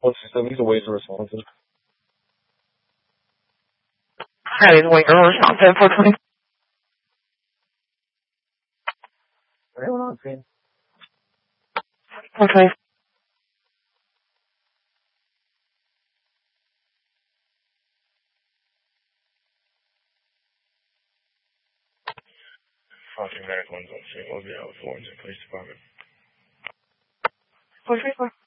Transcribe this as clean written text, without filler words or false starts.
What's these are ways of responses. That is way early. Not 10:14. Anyone on screen? Okay. Fucking medic ones on screen. We'll be out with Florence Police Department. Police